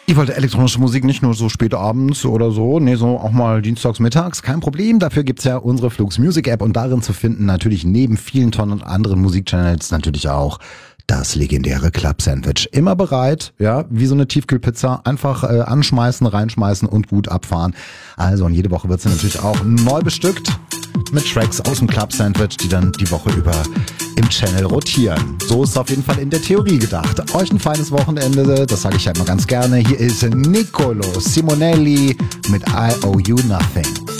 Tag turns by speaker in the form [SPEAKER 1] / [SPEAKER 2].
[SPEAKER 1] Ihr wollt elektronische Musik nicht nur so spät abends oder so, nee, so auch mal dienstags mittags, kein Problem. Dafür gibt's ja unsere Flux Music App und darin zu finden natürlich neben vielen Tonnen anderen Musikchannels natürlich auch das legendäre Club Sandwich. Immer bereit, ja, wie so eine Tiefkühlpizza, einfach anschmeißen, reinschmeißen und gut abfahren. Also und jede Woche wird sie natürlich auch neu bestückt mit Tracks aus dem Club Sandwich, die dann die Woche über im Channel rotieren. So ist es auf jeden Fall in der Theorie gedacht. Euch ein feines Wochenende, das sage ich halt mal ganz gerne. Hier ist Nicolo Simonelli mit I Owe You Nothing.